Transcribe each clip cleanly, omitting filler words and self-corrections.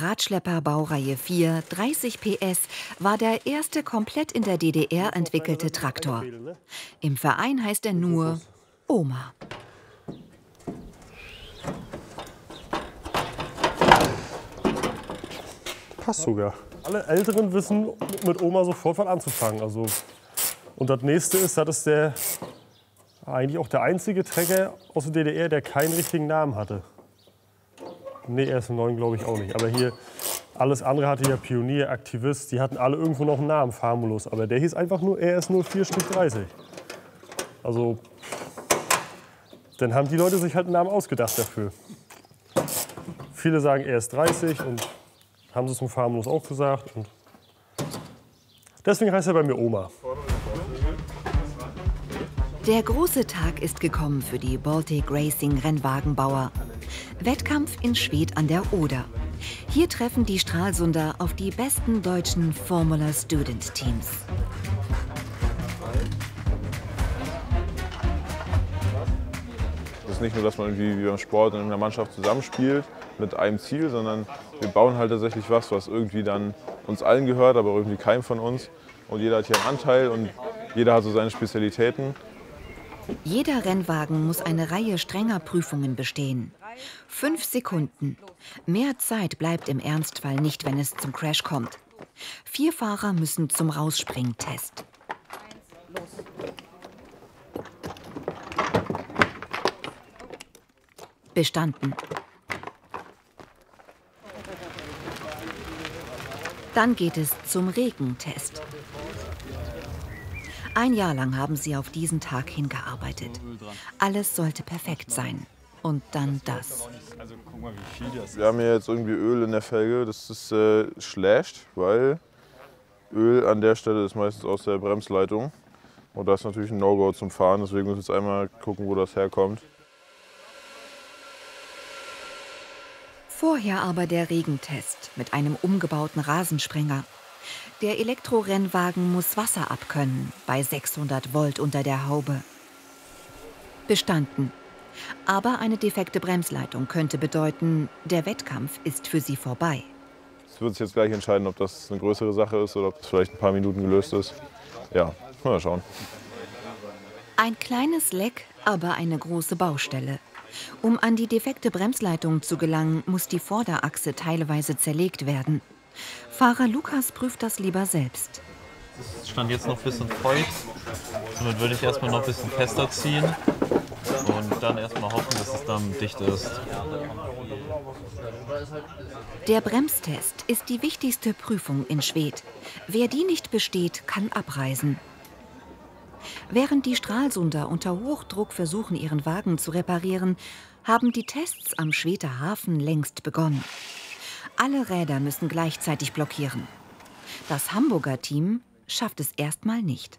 Der Radschlepper Baureihe 4, 30 PS, war der erste komplett in der DDR entwickelte Traktor. Im Verein heißt er nur Oma. Passt sogar. Alle Älteren wissen mit Oma sofort was anzufangen. Also, und das nächste ist, das ist eigentlich auch der einzige Trecker aus der DDR, der keinen richtigen Namen hatte. Nee, RS9 glaube ich auch nicht. Aber hier, alles andere hatte ja Pionier, Aktivist, die hatten alle irgendwo noch einen Namen, Famulus. Aber der hieß einfach nur RS04-30. Also, dann haben die Leute sich halt einen Namen ausgedacht dafür. Viele sagen RS30 und haben sie zum Famulus auch gesagt. Und deswegen heißt er bei mir Oma. Der große Tag ist gekommen für die Baltic Racing Rennwagenbauer. Wettkampf in Schwedt an der Oder. Hier treffen die Stralsunder auf die besten deutschen Formula Student Teams. Es ist nicht nur, dass man irgendwie wie beim Sport in einer Mannschaft zusammenspielt mit einem Ziel, sondern wir bauen halt tatsächlich was irgendwie dann uns allen gehört, aber irgendwie keinem von uns. Und jeder hat hier einen Anteil und jeder hat so seine Spezialitäten. Jeder Rennwagen muss eine Reihe strenger Prüfungen bestehen. 5 Sekunden. Mehr Zeit bleibt im Ernstfall nicht, wenn es zum Crash kommt. 4 Fahrer müssen zum Rausspringtest. Bestanden. Dann geht es zum Regentest. Ein Jahr lang haben sie auf diesen Tag hingearbeitet. Alles sollte perfekt sein. Und dann das. Wir haben hier jetzt irgendwie Öl in der Felge. Das ist schlecht, weil Öl an der Stelle ist meistens aus der Bremsleitung. Und das ist natürlich ein No-Go zum Fahren. Deswegen müssen wir jetzt einmal gucken, wo das herkommt. Vorher aber der Regentest mit einem umgebauten Rasensprenger. Der Elektrorennwagen muss Wasser abkönnen, bei 600 Volt unter der Haube. Bestanden. Aber eine defekte Bremsleitung könnte bedeuten, der Wettkampf ist für sie vorbei. Es wird sich jetzt gleich entscheiden, ob das eine größere Sache ist oder ob das vielleicht ein paar Minuten gelöst ist. Ja, mal schauen. Ein kleines Leck, aber eine große Baustelle. Um an die defekte Bremsleitung zu gelangen, muss die Vorderachse teilweise zerlegt werden. Fahrer Lukas prüft das lieber selbst. Es stand jetzt noch ein bisschen feucht. Somit würde ich erstmal noch ein bisschen fester ziehen und dann erstmal hoffen, dass es dann dicht ist. Der Bremstest ist die wichtigste Prüfung in Schwedt. Wer die nicht besteht, kann abreisen. Während die Stralsunder unter Hochdruck versuchen, ihren Wagen zu reparieren, haben die Tests am Schwedter Hafen längst begonnen. Alle Räder müssen gleichzeitig blockieren. Das Hamburger Team schafft es erstmal nicht.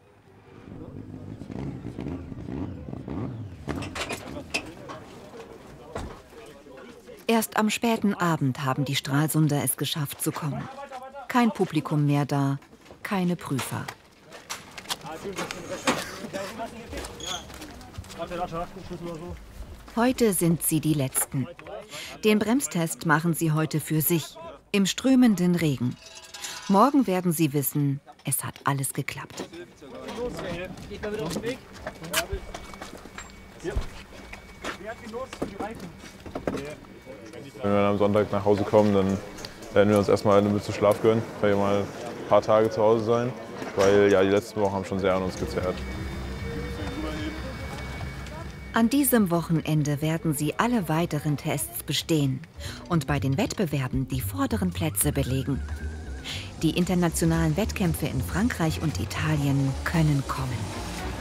Erst am späten Abend haben die Stralsunder es geschafft zu kommen. Kein Publikum mehr da, keine Prüfer. Heute sind sie die Letzten. Den Bremstest machen sie heute für sich, im strömenden Regen. Morgen werden sie wissen, es hat alles geklappt. Wenn wir dann am Sonntag nach Hause kommen, dann werden wir uns erstmal eine Mütze Schlaf gönnen, weil wir mal ein paar Tage zu Hause sein, weil ja, die letzten Wochen haben schon sehr an uns gezerrt. An diesem Wochenende werden sie alle weiteren Tests bestehen und bei den Wettbewerben die vorderen Plätze belegen. Die internationalen Wettkämpfe in Frankreich und Italien können kommen.